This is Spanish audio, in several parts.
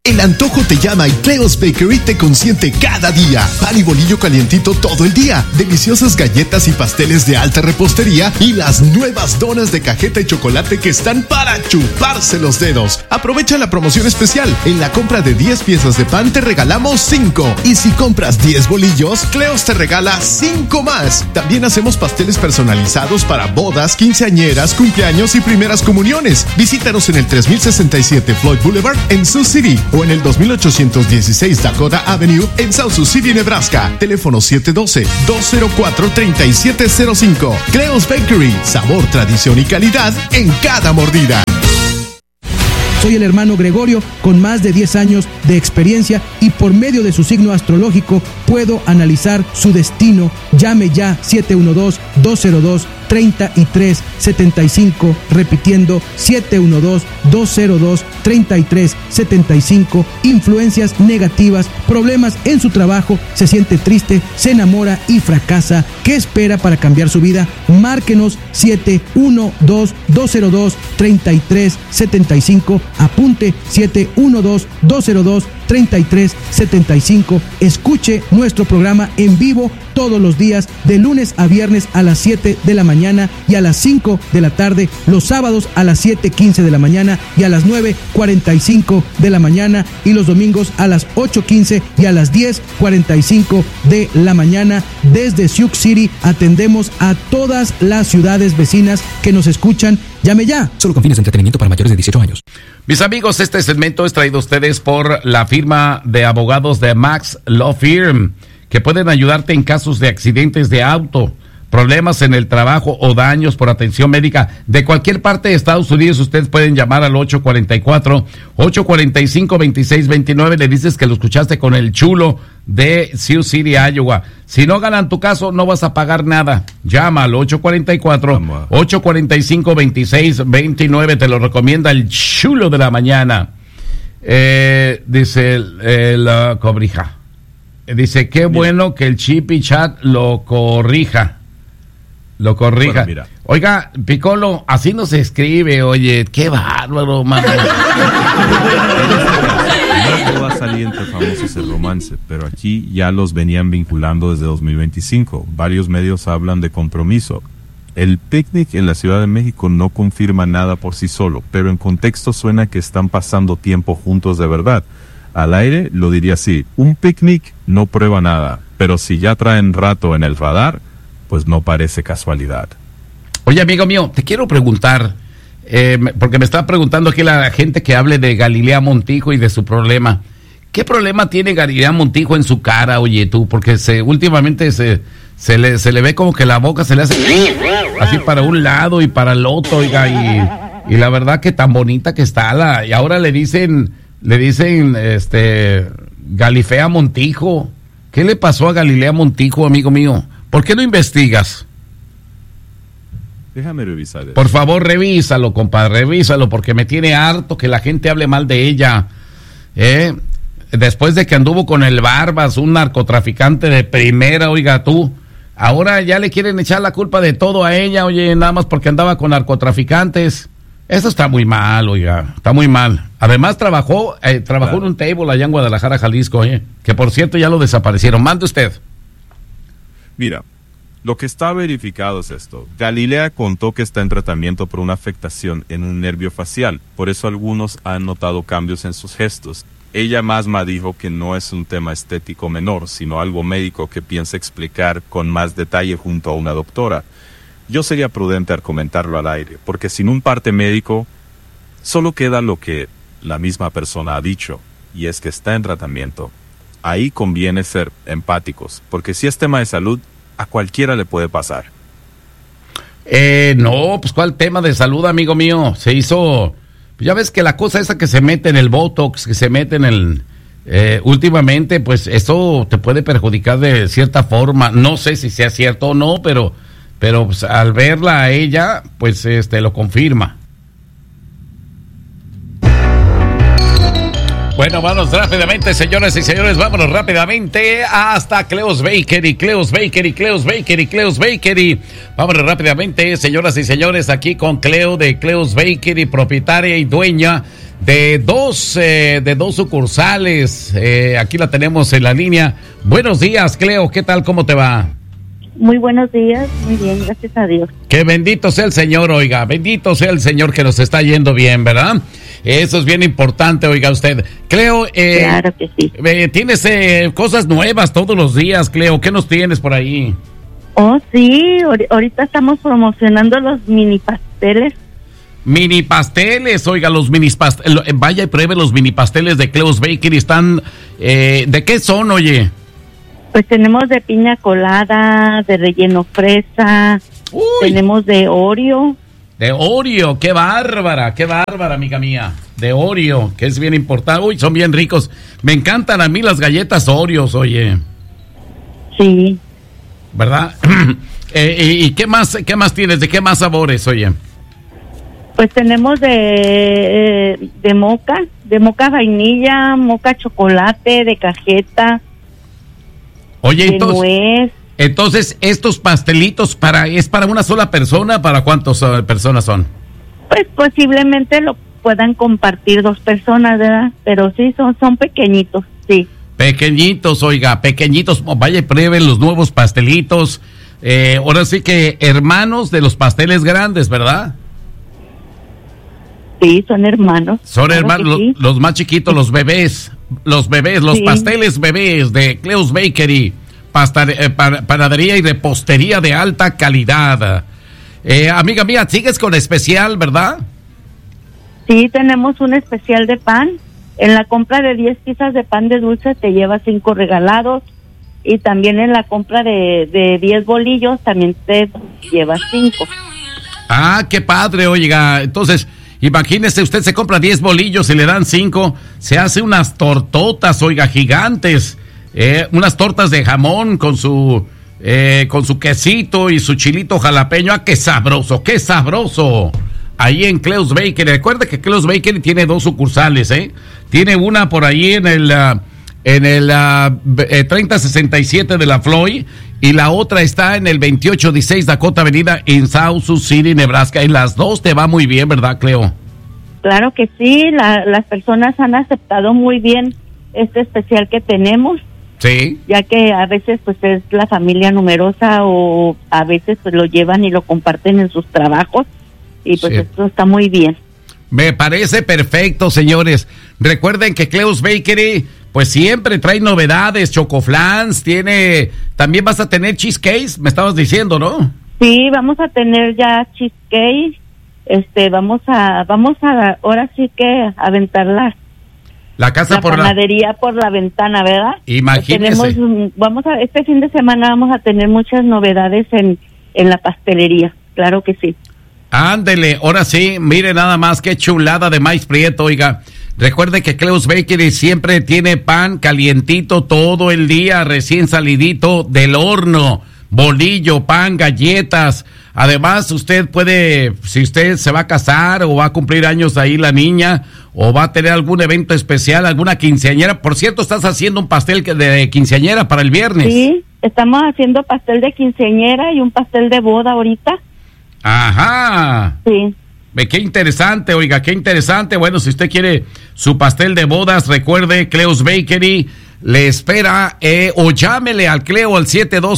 El antojo te llama y Cleo's Bakery te consiente cada día. Pan y bolillo calientito todo el día. Deliciosas galletas y pasteles de alta repostería y las nuevas donas de cajeta y chocolate que están para chuparse los dedos. Aprovecha la promoción especial. En la compra de 10 piezas de pan te regalamos 5. Y si compras 10 bolillos, Cleo's te regala 5 más. También hacemos pasteles personalizados para bodas, quinceañeras, cumpleaños y primeras comuniones. Visítanos en el 3067 Floyd Boulevard en Sioux City o en el 2816 Dakota Avenue en South Sioux City, Nebraska. Teléfono 712-204-3705. Cleo's Bakery, sabor, tradición y calidad en cada mordida. Soy el hermano Gregorio, con más de 10 años de experiencia y por medio de su signo astrológico puedo analizar su destino. Llame ya 712-202-3375, repitiendo 712-202-3375. Influencias negativas, problemas en su trabajo, se siente triste, se enamora y fracasa. ¿Qué espera para cambiar su vida? Márquenos 712-202-3375. Apunte 712-202-3375. Escuche nuestro programa en vivo todos los días de lunes a viernes a las 7 de la mañana y a las 5 de la tarde, los sábados a las 7:15 de la mañana y a las 9:45 de la mañana y los domingos a las 8:15 y a las 10:45 de la mañana. Desde Sioux City atendemos a todas las ciudades vecinas que nos escuchan. Llame ya. Solo con fines de entretenimiento para mayores de 18 años. Mis amigos, este segmento es traído a ustedes por la firma de abogados de Max Law Firm, que pueden ayudarte en casos de accidentes de auto, problemas en el trabajo o daños por atención médica de cualquier parte de Estados Unidos. Ustedes pueden llamar al 844-845-2629. Le dices que lo escuchaste con el chulo de Sioux City, Iowa. Si no ganan tu caso, no vas a pagar nada. Llama al 844-845-2629. Te lo recomienda el chulo de la mañana. Dice la cobrija. Dice, qué bueno que el Chip y Chat lo corrija. Bueno, mira. Oiga, Piccolo, así no se escribe, oye, qué bárbaro, mano. No va a salir entre famosos el romance, pero aquí ya los venían vinculando desde 2025. Varios medios hablan de compromiso. El picnic en la Ciudad de México no confirma nada por sí solo, pero en contexto suena que están pasando tiempo juntos de verdad. Al aire lo diría así: un picnic no prueba nada, pero si ya traen rato en el radar, pues no parece casualidad. Oye, amigo mío, te quiero preguntar, porque me está preguntando aquí la gente que hable de Galilea Montijo y de su problema. ¿Qué problema tiene Galilea Montijo en su cara, oye tú? Porque últimamente se le ve como que la boca se le hace así para un lado y para el otro, oiga, y la verdad que tan bonita que está y ahora le dicen Galifea Montijo. ¿Qué le pasó a Galilea Montijo, amigo mío? ¿Por qué no investigas? Déjame revisar eso. Por favor, revísalo, compadre, revísalo, porque me tiene harto que la gente hable mal de ella. Después de que anduvo con el Barbas, un narcotraficante de primera, oiga tú, ahora ya le quieren echar la culpa de todo a ella, oye, nada más porque andaba con narcotraficantes. Eso está muy mal, oiga, está muy mal. Además trabajó claro, en un table allá en Guadalajara, Jalisco, oye, que por cierto ya lo desaparecieron. Mande usted. Mira, lo que está verificado es esto. Galilea contó que está en tratamiento por una afectación en un nervio facial. Por eso algunos han notado cambios en sus gestos. Ella misma dijo que no es un tema estético menor, sino algo médico que piensa explicar con más detalle junto a una doctora. Yo sería prudente al comentarlo al aire, porque sin un parte médico, solo queda lo que la misma persona ha dicho, y es que está en tratamiento. Ahí conviene ser empáticos, porque si es tema de salud, a cualquiera le puede pasar. No, pues ¿cuál tema de salud, amigo mío? Se hizo, ya ves que la cosa esa que se mete en el Botox, que se mete en el... últimamente, pues eso te puede perjudicar de cierta forma. No sé si sea cierto o no, pero pues, al verla a ella, pues lo confirma. Bueno, vámonos rápidamente, señoras y señores, vámonos rápidamente hasta Cleo's Bakery. Vámonos rápidamente, señoras y señores, aquí con Cleo de Cleo's Bakery, propietaria y dueña de dos sucursales. Aquí la tenemos en la línea. Buenos días, Cleo, ¿qué tal? ¿Cómo te va? Muy buenos días, muy bien, gracias a Dios. Que bendito sea el Señor, oiga, bendito sea el Señor que nos está yendo bien, ¿verdad? Eso es bien importante, oiga usted. Cleo, claro que sí. Tienes cosas nuevas todos los días, Cleo, ¿qué nos tienes por ahí? Oh, sí, ahorita estamos promocionando los mini pasteles. Mini pasteles, oiga, los mini pasteles, vaya y pruebe los mini pasteles de Cleo's Bakery, están, ¿de qué son, oye? Pues tenemos de piña colada, de relleno fresa, Uy. Tenemos de Oreo. De Oreo, qué bárbara, amiga mía. De Oreo, que es bien importante. Uy, son bien ricos. Me encantan a mí las galletas Oreos, oye. Sí. ¿Verdad? ¿Y qué más tienes? ¿De qué más sabores, oye? Pues tenemos de moca vainilla, moca chocolate, de cajeta. Oye, de nuez. Entonces, estos pastelitos ¿es para una sola persona? ¿Para cuántas personas son? Pues posiblemente lo puedan compartir 2 personas, ¿verdad? Pero sí, son pequeñitos, sí. Pequeñitos, oiga, pequeñitos. Vaya y prueben los nuevos pastelitos. Ahora sí que hermanos de los pasteles grandes, ¿verdad? Sí, son hermanos. Son claro hermanos, sí. los más chiquitos, los bebés, los sí. pasteles bebés de Cleo's Bakery, panadería y repostería de alta calidad. Amiga mía, sigues con especial, ¿verdad? Sí, tenemos un especial de pan. En la compra de 10 piezas de pan de dulce te llevas 5 regalados. Y también en la compra de 10 bolillos también te llevas 5. Ah, qué padre, oiga. Entonces, imagínese, usted se compra 10 bolillos y le dan 5, se hace unas tortotas, oiga, gigantes, unas tortas de jamón con su quesito y su chilito jalapeño. ¡Ah, qué sabroso, qué sabroso! Ahí en Cleo's Bakery. Recuerda que Cleo's Bakery tiene 2 sucursales, Tiene una por ahí en el 3067 de la Floyd, y la otra está en el 2816 Dakota Avenida en South Sioux City, Nebraska. En las 2 te va muy bien, ¿verdad, Cleo? Claro que sí, las personas han aceptado muy bien este especial que tenemos. Sí. Ya que a veces pues es la familia numerosa, o a veces pues lo llevan y lo comparten en sus trabajos, y pues sí. esto está muy bien. Me parece perfecto, señores. Recuerden que Cleo's Bakery pues siempre trae novedades, chocoflans, también vas a tener cheesecakes, me estabas diciendo, ¿no? Sí, vamos a tener ya cheesecake, vamos a ahora sí que aventar la casa la por panadería por la ventana, ¿verdad? Imagínese. Este fin de semana vamos a tener muchas novedades en la pastelería, claro que sí. Ándele, ahora sí, mire nada más qué chulada de maíz prieto, oiga. Recuerde que Cleo's Bakery siempre tiene pan calientito todo el día, recién salidito del horno, bolillo, pan, galletas. Además, usted puede, si usted se va a casar o va a cumplir años ahí la niña, o va a tener algún evento especial, alguna quinceañera. Por cierto, estás haciendo un pastel de quinceañera para el viernes. Sí, estamos haciendo pastel de quinceañera y un pastel de boda ahorita. Ajá. Sí. Qué interesante, oiga, qué interesante. Bueno, si usted quiere su pastel de bodas, recuerde, Cleo's Bakery le espera, o llámele al Cleo al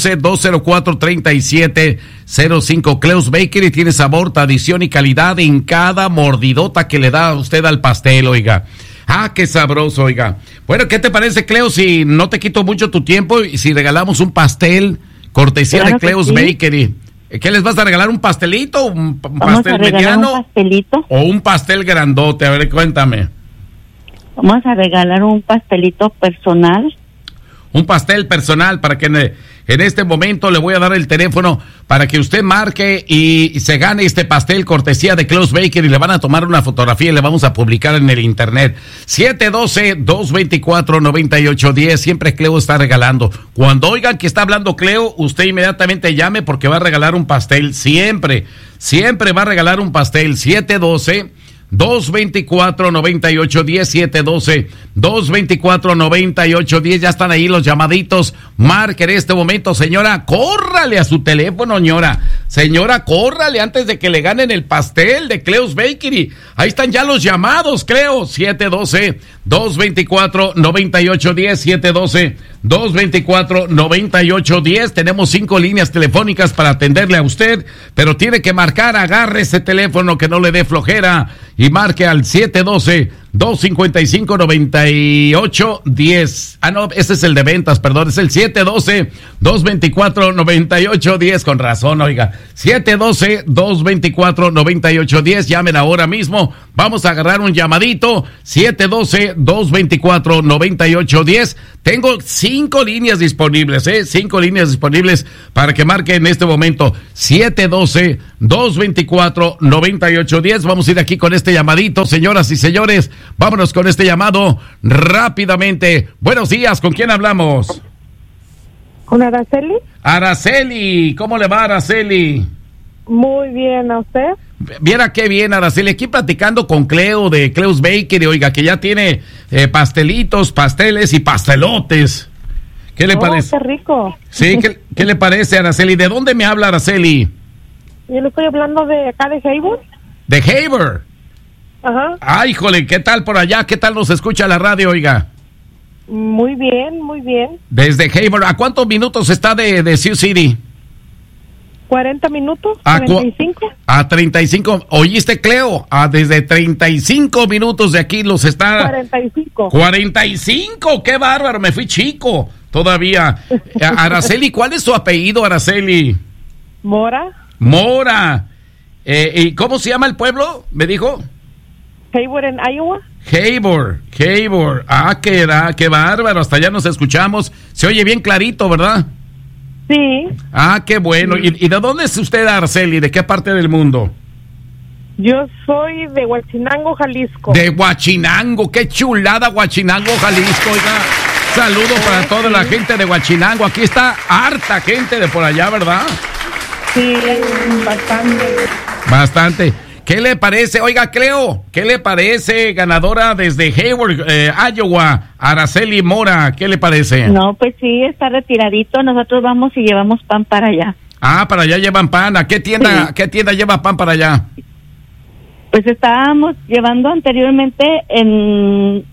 712-204-3705. Cleo's Bakery tiene sabor, tradición y calidad en cada mordidota que le da usted al pastel, oiga. Ah, qué sabroso, oiga. Bueno, ¿qué te parece, Cleo, si no te quito mucho tu tiempo y si regalamos un pastel cortesía claro de Cleo's sí. Bakery? ¿Qué les vas a regalar? ¿Un pastelito? ¿Un pastel mediano? ¿Un pastelito? ¿O un pastel grandote? A ver, cuéntame. Vamos a regalar un pastelito personal. Un pastel personal para que en este momento le voy a dar el teléfono para que usted marque y se gane este pastel cortesía de Cleo's Bakery, y le van a tomar una fotografía y le vamos a publicar en el internet. 712-224-9810. Siempre Cleo está regalando. Cuando oigan que está hablando Cleo, usted inmediatamente llame porque va a regalar un pastel. Siempre va a regalar un pastel. 712 712-224-9810, 712-224-9810. Ya están ahí los llamaditos. Marque en este momento, señora, córrale a su teléfono, señora. Señora, córrale antes de que le ganen el pastel de Cleo's Bakery. Ahí están ya los llamados, Cleo. 712-224-9810, 712-224-9810. Tenemos 5 líneas telefónicas para atenderle a usted, pero tiene que marcar, agarre ese teléfono que no le dé flojera y marque al 712-255-9810. Ah, no, ese es el de ventas, perdón, es el 712-224-9810, con razón, oiga. 712-224-9810, llamen ahora mismo, vamos a agarrar un llamadito, 712-224-9810. Tengo 5 líneas disponibles, 5 líneas disponibles para que marquen en este momento. 712-224-9810. Vamos a ir aquí con este llamadito, señoras y señores. Vámonos con este llamado rápidamente. Buenos días, ¿con quién hablamos? ¿Con Araceli? Araceli, ¿cómo le va, Araceli? Muy bien, ¿a usted? Viera qué bien, Araceli, aquí platicando con Cleo de Cleo's Bakery, oiga, que ya tiene pastelitos, pasteles y pastelotes. ¿Qué le parece? ¡Qué rico! Sí, ¿qué le parece, Araceli? ¿De dónde me habla, Araceli? Yo le estoy hablando de acá de Hayward. ¿De Hayward? Ajá. Ay, híjole, ¿qué tal por allá? ¿Qué tal nos escucha la radio, oiga? Muy bien, muy bien. Desde Hayward, ¿a cuántos minutos está de Sioux City? 40 minutos, A 45. A 35. ¿Oíste, Cleo? Desde 35 minutos de aquí los está... 45. 45, qué bárbaro, me fui chico todavía. Araceli, ¿cuál es su apellido, Araceli? Mora. Mora. ¿Y cómo se llama el pueblo? ¿Me dijo? Hayward en Iowa. Hayward. Qué bárbaro, hasta allá nos escuchamos. Se oye bien clarito, ¿verdad? Sí. Qué bueno. Sí. ¿Y de dónde es usted, Araceli? ¿De qué parte del mundo? Yo soy de Huachinango, Jalisco. De Huachinango, qué chulada Huachinango, Jalisco, oiga. Saludos para toda la gente de Huachinango. Aquí está harta gente de por allá, ¿verdad? Sí, bastante. ¿Qué le parece? Oiga, Cleo, ¿qué le parece, ganadora desde Hayward, Iowa, Araceli Mora? ¿Qué le parece? No, pues sí, está retiradito. Nosotros vamos y llevamos pan para allá. Para allá llevan pan. ¿A qué tienda, sí. qué tienda lleva pan para allá? Pues estábamos llevando anteriormente en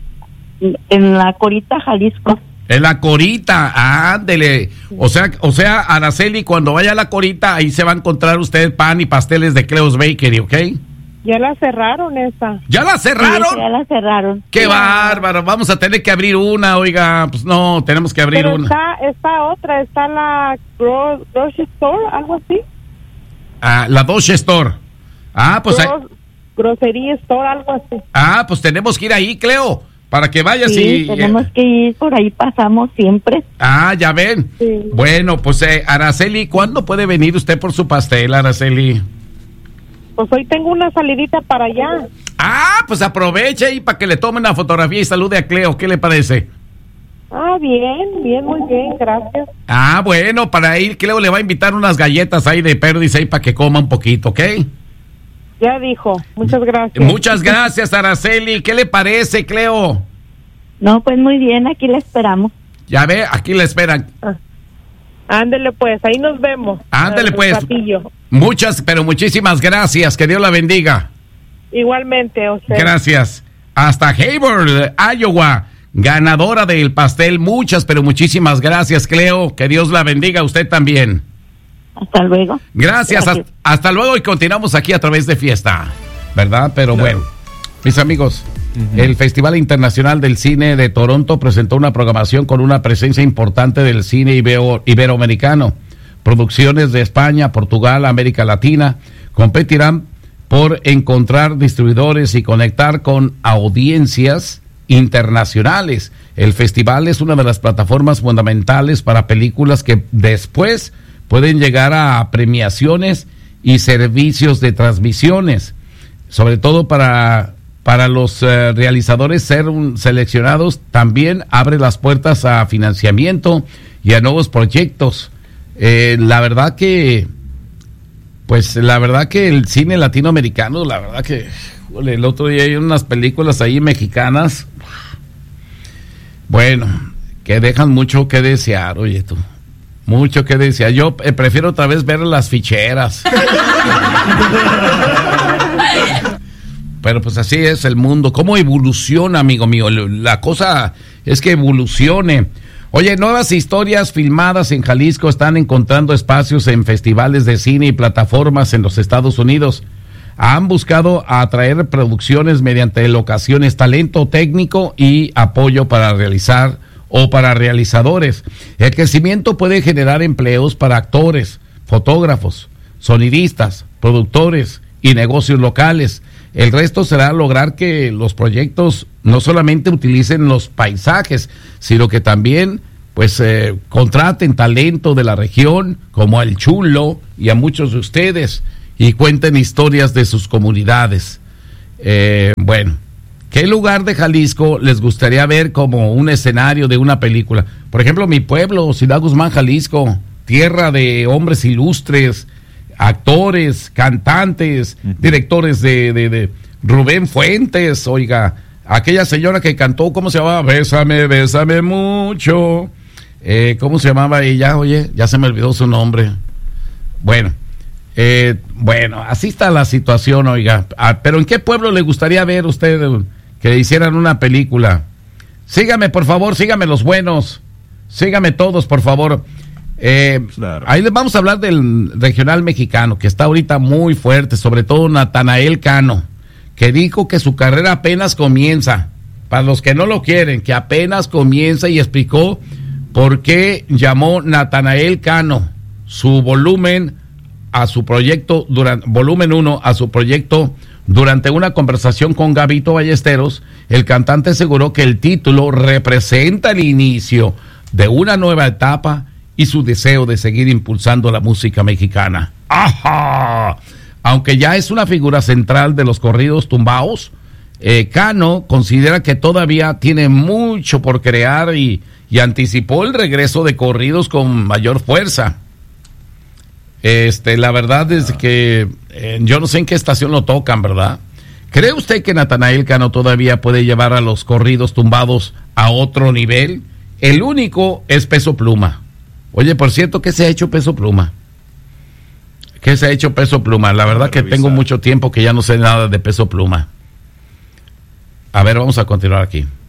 la Corita, Jalisco. En la Corita, ándele. O sea, Araceli, cuando vaya a la Corita, ahí se va a encontrar usted pan y pasteles de Cleo's Bakery, ¿ok? Ya la cerraron esa. ¿Ya la cerraron? Sí, ya la cerraron. ¡Qué bárbaro! Vamos a tener que abrir una, oiga. Pues no, tenemos que abrir pero una. Está otra, está la grocery store, algo así. La Dodge Store. Pues Grocery store, algo así. Pues tenemos que ir ahí, Cleo, para que vayas sí, tenemos que ir, por ahí pasamos siempre. Ya ven. Sí. Bueno, pues Araceli, ¿cuándo puede venir usted por su pastel, Araceli? Pues hoy tengo una salidita para allá. Pues aproveche y para que le tome una fotografía y salude a Cleo, ¿qué le parece? Bien, muy bien, gracias. Bueno, para ir, Cleo le va a invitar unas galletas ahí de perdiz ahí para que coma un poquito, ¿ok? Ya dijo, muchas gracias. Muchas gracias, Araceli. ¿Qué le parece, Cleo? No, pues muy bien, aquí la esperamos. Ya ve, aquí la esperan. Ándele pues, ahí nos vemos. Ándele pues. Muchísimas gracias, que Dios la bendiga. Igualmente, o sea. Gracias. Hasta Hayward, Iowa, ganadora del pastel. Muchísimas gracias, Cleo, que Dios la bendiga a usted también. Hasta luego. Gracias. Hasta luego y continuamos aquí a través de Fiesta, ¿verdad? Pero claro. Bueno, mis amigos, el Festival Internacional del Cine de Toronto presentó una programación con una presencia importante del cine iberoamericano. Producciones de España, Portugal, América Latina competirán por encontrar distribuidores y conectar con audiencias internacionales. El festival es una de las plataformas fundamentales para películas que después pueden llegar a premiaciones y servicios de transmisiones, sobre todo para los realizadores ser seleccionados. También abre las puertas a financiamiento y a nuevos proyectos. La verdad que el cine latinoamericano, la verdad que híjole, el otro día hay unas películas ahí mexicanas, bueno, que dejan mucho que desear, oye tú. Mucho que desear. Yo prefiero otra vez ver las ficheras. Pero pues así es el mundo. ¿Cómo evoluciona, amigo mío? La cosa es que evolucione. Oye, nuevas historias filmadas en Jalisco están encontrando espacios en festivales de cine y plataformas en los Estados Unidos. Han buscado atraer producciones mediante locaciones, talento técnico y apoyo para realizar o para realizadores. El crecimiento puede generar empleos para actores, fotógrafos, sonidistas, productores y negocios locales. El resto será lograr que los proyectos no solamente utilicen los paisajes, sino que también pues contraten talento de la región, como al Chulo y a muchos de ustedes, y cuenten historias de sus comunidades. Bueno, ¿qué lugar de Jalisco les gustaría ver como un escenario de una película? Por ejemplo, mi pueblo, Ciudad Guzmán, Jalisco, tierra de hombres ilustres, actores, cantantes, directores de Rubén Fuentes, oiga, aquella señora que cantó, ¿cómo se llamaba? Bésame, bésame mucho. ¿Cómo se llamaba ella? Oye, ya se me olvidó su nombre. Bueno, así está la situación, oiga. Pero ¿en qué pueblo le gustaría ver usted que hicieran una película? Sígame, por favor, sígame los buenos. Sígame todos, por favor. Claro. Ahí les vamos a hablar del regional mexicano, que está ahorita muy fuerte, sobre todo Natanael Cano, que dijo que su carrera apenas comienza. Para los que no lo quieren, que apenas comienza, y explicó por qué llamó Natanael Cano su volumen a su proyecto, volumen 1 a su proyecto. Durante una conversación con Gabito Ballesteros, el cantante aseguró que el título representa el inicio de una nueva etapa y su deseo de seguir impulsando la música mexicana. ¡Ajá! Aunque ya es una figura central de los corridos tumbados, Cano considera que todavía tiene mucho por crear y anticipó el regreso de corridos con mayor fuerza. La verdad es que yo no sé en qué estación lo tocan, ¿verdad? ¿Cree usted que Natanael Cano todavía puede llevar a los corridos tumbados a otro nivel? El único es Peso Pluma. Oye, por cierto, ¿qué se ha hecho Peso Pluma? ¿Qué se ha hecho Peso Pluma? La verdad que tengo mucho tiempo que ya no sé nada de Peso Pluma. A ver, vamos a continuar aquí.